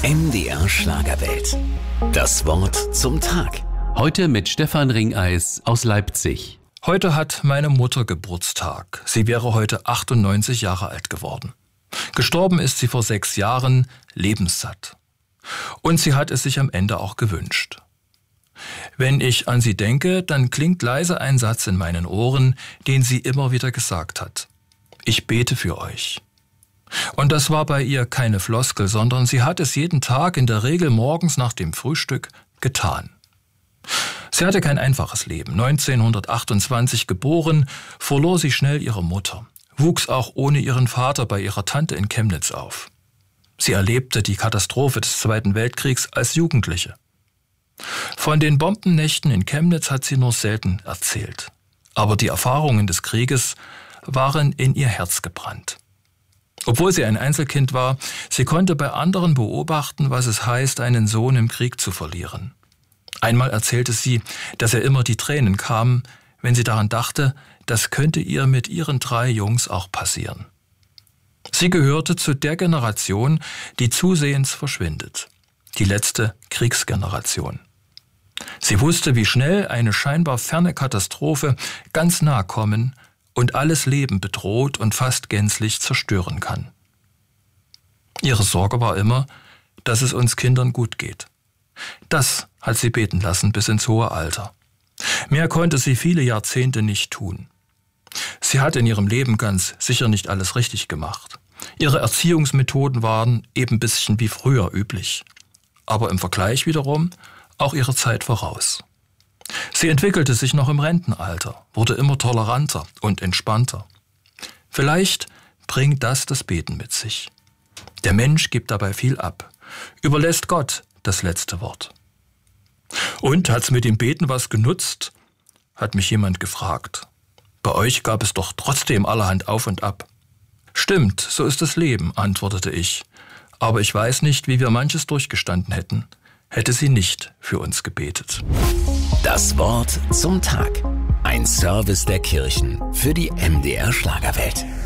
MDR Schlagerwelt. Das Wort zum Tag. Heute mit Stefan Ringeis aus Leipzig. Heute hat meine Mutter Geburtstag. Sie wäre heute 98 Jahre alt geworden. Gestorben ist sie vor 6 Jahren, lebenssatt. Und sie hat es sich am Ende auch gewünscht. Wenn ich an sie denke, dann klingt leise ein Satz in meinen Ohren, den sie immer wieder gesagt hat. Ich bete für euch. Und das war bei ihr keine Floskel, sondern sie hat es jeden Tag, in der Regel morgens nach dem Frühstück, getan. Sie hatte kein einfaches Leben. 1928 geboren, verlor sie schnell ihre Mutter, wuchs auch ohne ihren Vater bei ihrer Tante in Chemnitz auf. Sie erlebte die Katastrophe des Zweiten Weltkriegs als Jugendliche. Von den Bombennächten in Chemnitz hat sie nur selten erzählt. Aber die Erfahrungen des Krieges waren in ihr Herz gebrannt. Obwohl sie ein Einzelkind war, sie konnte bei anderen beobachten, was es heißt, einen Sohn im Krieg zu verlieren. Einmal erzählte sie, dass ihr immer die Tränen kamen, wenn sie daran dachte, das könnte ihr mit ihren 3 Jungs auch passieren. Sie gehörte zu der Generation, die zusehends verschwindet. Die letzte Kriegsgeneration. Sie wusste, wie schnell eine scheinbar ferne Katastrophe ganz nah kommen und alles Leben bedroht und fast gänzlich zerstören kann. Ihre Sorge war immer, dass es uns Kindern gut geht. Das hat sie beten lassen bis ins hohe Alter. Mehr konnte sie viele Jahrzehnte nicht tun. Sie hat in ihrem Leben ganz sicher nicht alles richtig gemacht. Ihre Erziehungsmethoden waren eben ein bisschen wie früher üblich. Aber im Vergleich wiederum auch ihrer Zeit voraus. Sie entwickelte sich noch im Rentenalter, wurde immer toleranter und entspannter. Vielleicht bringt das Beten mit sich. Der Mensch gibt dabei viel ab, überlässt Gott das letzte Wort. Und hat's mit dem Beten was genutzt? Hat mich jemand gefragt. Bei euch gab es doch trotzdem allerhand auf und ab. Stimmt, so ist das Leben, antwortete ich. Aber ich weiß nicht, wie wir manches durchgestanden hätten, hätte sie nicht für uns gebetet. Das Wort zum Tag. Ein Service der Kirchen für die MDR Schlagerwelt.